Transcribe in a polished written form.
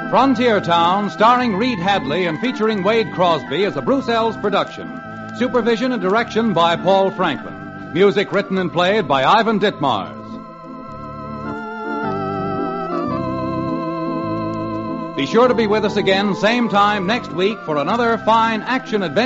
Frontier Town, starring Reed Hadley and featuring Wade Crosby, is a Bruce Ells production. Supervision and direction by Paul Franklin. Music written and played by Ivan Ditmars. Be sure to be with us again, same time next week, for another fine action adventure.